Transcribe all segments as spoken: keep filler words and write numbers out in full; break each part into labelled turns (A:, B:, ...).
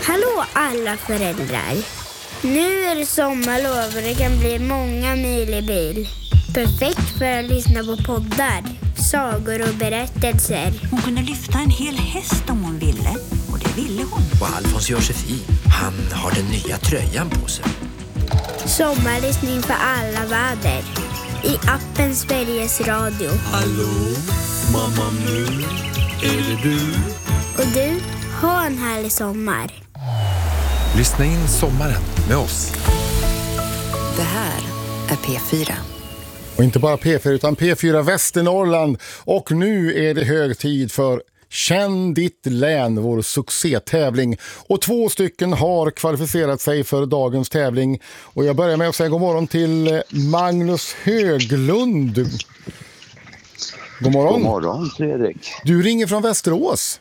A: Hallå alla föräldrar. Nu är det sommarlov och det kan bli många mil i bil. Perfekt för att lyssna på poddar, sagor och berättelser.
B: Hon kunde lyfta en hel häst om hon ville. Och det ville hon.
C: Och Alfons Josefin, han har den nya tröjan på sig.
A: Sommarlyssning för alla väder. I appen Sveriges Radio.
D: Hallå, mamma nu, är det du?
A: Och du, ha en härlig sommar.
E: Lyssna in sommaren med oss.
F: Det här är P fyra.
G: Och inte bara P fyra utan P fyra Västernorrland. Och nu är det hög tid för Känn ditt län, vår succétävling. Och två stycken har kvalificerat sig för dagens tävling. Och jag börjar med att säga god morgon till Magnus Höglund. God morgon.
H: God morgon, Fredrik.
G: Du ringer från Västerås.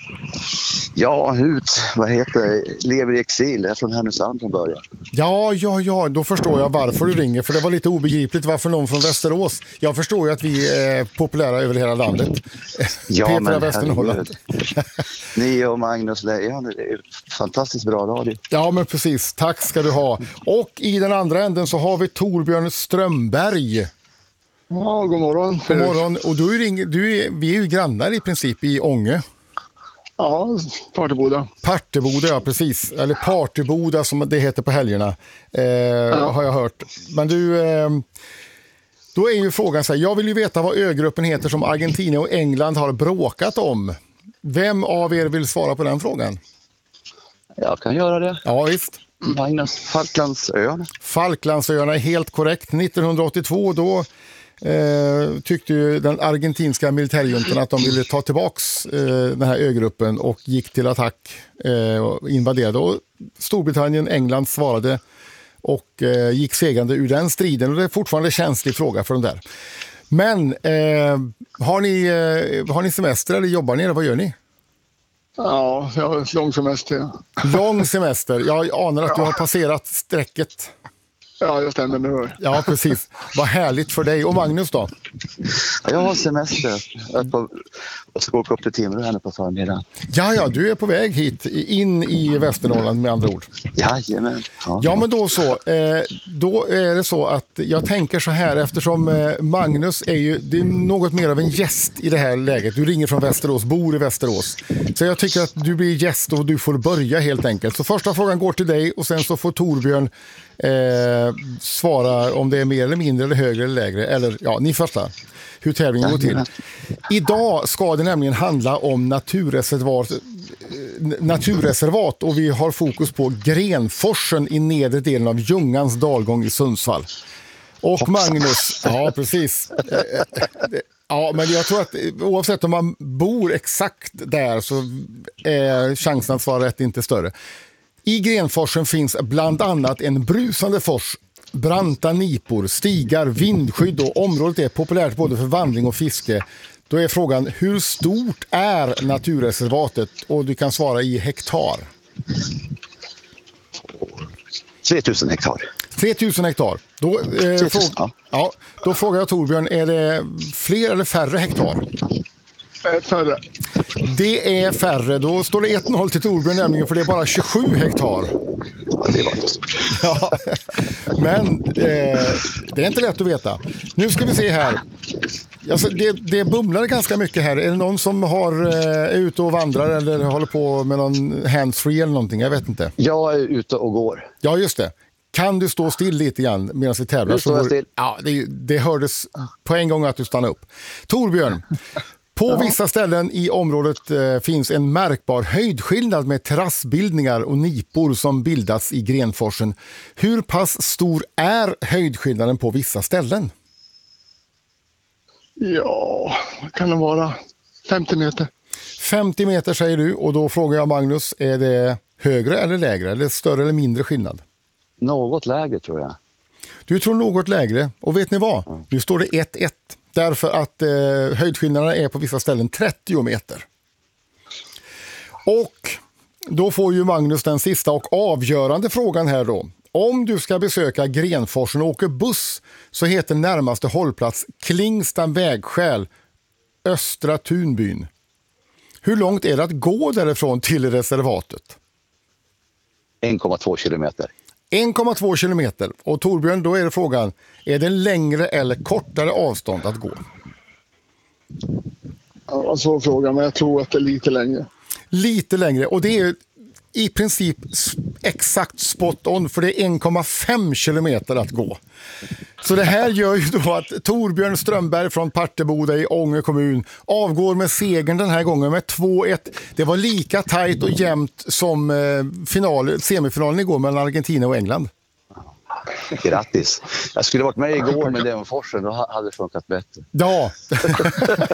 H: Ja, ut. Vad heter det? Lever i exil. Jag är från Härnösand från början.
G: Ja, ja, ja. Då förstår jag varför du ringer. För det var lite obegripligt varför någon från Västerås. Jag förstår ju att vi är populära över hela landet.
H: Ja,
G: P fyra
H: men
G: Västernorrland.
H: Ni och Magnus Lejon, det är fantastiskt bra radio.
G: Ja, men precis. Tack ska du ha. Och i den andra änden så har vi Torbjörn Strömberg.
I: Ja, god morgon.
G: God morgon. Och du är, du är, vi är ju grannar i princip i Ånge.
I: Ja, Parteboda.
G: Parteboda, ja precis. Eller Parteboda som det heter på helgerna. Eh, ja. Har jag hört. Men du, eh, då är ju frågan så här. Jag vill ju veta vad ögruppen heter som Argentina och England har bråkat om. Vem av er vill svara på den frågan?
H: Jag kan göra det.
G: Ja, visst.
H: Magnus, Falklandsöarna.
G: Falklandsöarna är helt korrekt. nittonhundraåttiotvå då eh, tyckte ju den argentinska militärjuntan att de ville ta tillbaks eh, den här ögruppen och gick till attack eh, och invaderade. Och Storbritannien, England svarade och eh, gick segrande ur den striden. Och det är fortfarande en känslig fråga för dem där. Men eh, har, ni, eh, har ni semester eller jobbar ni eller vad gör ni?
I: Ja, jag har lång semester.
G: Lång semester. Jag anar att du har passerat strecket.
I: Ja, jag stämmer nu.
G: Ja, precis. Vad härligt för dig. Och Magnus då?
H: Ja, jag har semester. Jag, på, jag ska åka upp till Timrå här på förmiddagen.
G: Ja, ja, du är på väg hit. In i Västernorrland med andra ord.
H: Jajamän. Ja,
G: ja men då så. Eh, då är det så att jag tänker så här. Eftersom eh, Magnus är ju det är något mer av en gäst i det här läget. Du ringer från Västerås, bor i Västerås. Så jag tycker att du blir gäst och du får börja helt enkelt. Så första frågan går till dig och sen så får Torbjörn Eh, svara om det är mer eller mindre eller högre eller lägre eller ja, ni första hur tävlingen går till. Idag ska det nämligen handla om naturreservat, naturreservat och vi har fokus på Grenforsen i nedre delen av Ljungans dalgång i Sundsvall. Och Magnus, ja precis. Ja, men jag tror att oavsett om man bor exakt där så är chansen att svara rätt inte större. I Grenforsen finns bland annat en brusande fors, branta nipor, stigar, vindskydd och området är populärt både för vandring och fiske. Då är frågan, hur stort är naturreservatet? Och du kan svara i hektar.
H: tre tusen hektar.
G: tre tusen hektar. Då, eh,
H: tre tusen,
G: fråga,
H: ja.
G: Ja, då frågar jag Torbjörn, är det fler eller färre hektar?
I: Färre.
G: Det är färre. Då står det ett noll till Torbjörn nämligen för det är bara tjugosju hektar.
H: Ja, det var inte stort.
G: Ja, men eh, det är inte lätt att veta. Nu ska vi se här. Alltså, det, det bumlar ganska mycket här. Är det någon som har, eh, är ute och vandrar eller håller på med någon handsfree eller någonting? Jag vet inte.
H: Jag är ute och går.
G: Ja, just det. Kan du stå still lite grann medan vi tävlar?
H: Nu står jag still.
G: Ja, det, det hördes på en gång att du stannar upp. Torbjörn. På ja. vissa ställen i området eh, finns en märkbar höjdskillnad med terrassbildningar och nipor som bildats i Grenforsen. Hur pass stor är höjdskillnaden på vissa ställen?
I: Ja, kan det vara femtio meter?
G: femtio meter säger du och då frågar jag Magnus, är det högre eller lägre? Eller större eller mindre skillnad?
H: Något lägre tror jag.
G: Du tror något lägre och vet ni vad? Mm. Nu står det ett ett. Därför att eh, höjdskillnaderna är på vissa ställen trettio meter. Och då får ju Magnus den sista och avgörande frågan här då. Om du ska besöka Grenforsen och åker buss så heter närmaste hållplats Klingsta vägskäl, Östra Tunbyn. Hur långt är det att gå därifrån till reservatet?
H: en komma två kilometer.
G: en komma två kilometer. Och Torbjörn, då är det frågan, är det längre eller kortare avstånd att gå?
I: Ja, så frågan, men jag tror att det är lite längre.
G: Lite längre, och det är i princip exakt spot on, för det är en komma fem kilometer att gå. Så det här gör ju då att Torbjörn Strömberg från Parteboda i Ånge kommun avgår med segern den här gången med två ett. Det var lika tajt och jämnt som final, semifinalen igår mellan Argentina och England.
H: Grattis. Jag skulle varit med igår med Demonforsen, då hade det funkat bättre.
G: Ja.